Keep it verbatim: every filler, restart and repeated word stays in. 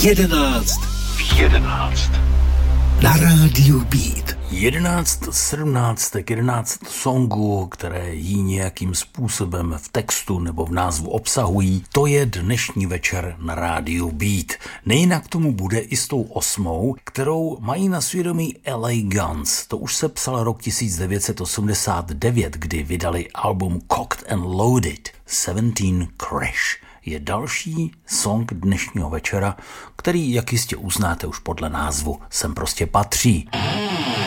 jedenáct. V jedenáct. Na rádiu Beat. jedenáct sedmnáctek, jedenáct songů, které jí nějakým způsobem v textu nebo v názvu obsahují, to je dnešní večer na rádiu Beat. Nejinak tomu bude i s tou osmou, kterou mají na svědomí L A Guns. To už se psal rok devětnásť set osmdesát devět, kdy vydali album Cocked and Loaded. sedmnáct Crash je další song dnešního večera, který, jak jistě uznáte už podle názvu, sem prostě patří.